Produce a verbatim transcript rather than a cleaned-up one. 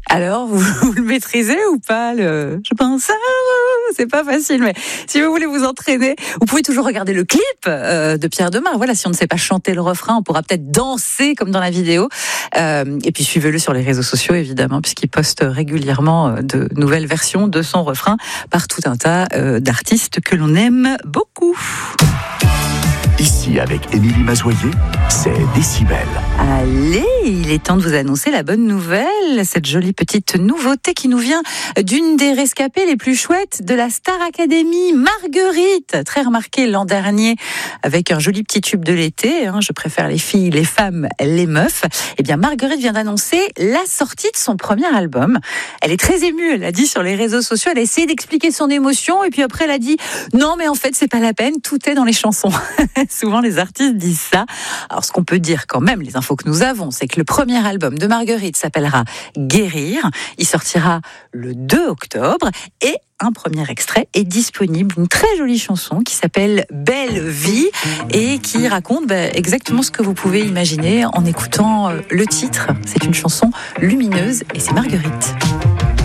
Alors, vous, vous le maîtrisez ou pas le... Je pense, ah, c'est pas facile, mais si vous voulez vous entraîner, vous pouvez toujours regarder le clip euh, de Pierre Demar. Voilà, si on ne sait pas chanter le refrain, on pourra peut-être danser comme dans la vidéo. Euh, et puis suivez-le sur les réseaux sociaux, évidemment, puisqu'il poste régulièrement de nouvelles versions de son refrain par tout un tas euh, d'artistes que l'on aime beaucoup. Ici, avec Émilie Mazoyer, c'est Décibel. Allez, il est temps de vous annoncer la bonne nouvelle, cette jolie petite nouveauté qui nous vient d'une des rescapées les plus chouettes de la Star Academy, Marguerite, très remarquée l'an dernier avec un joli petit tube de l'été, hein, je préfère les filles, les femmes, les meufs. Eh bien, Marguerite vient d'annoncer la sortie de son premier album. Elle est très émue, elle l'a dit sur les réseaux sociaux, elle a essayé d'expliquer son émotion et puis après elle a dit non mais en fait c'est pas la peine, tout est dans les chansons. Souvent les artistes disent ça. Alors ce qu'on peut dire quand même, les infos que nous avons, c'est que le premier album de Marguerite s'appellera Guérir. Il sortira le deux octobre et un premier extrait est disponible, une très jolie chanson qui s'appelle Belle Vie et qui raconte bah, exactement ce que vous pouvez imaginer en écoutant le titre. C'est une chanson lumineuse et c'est Marguerite.